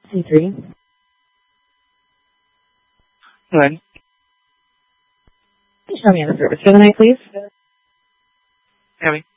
C3. Hello. Show me on the service for the night, please. Abby.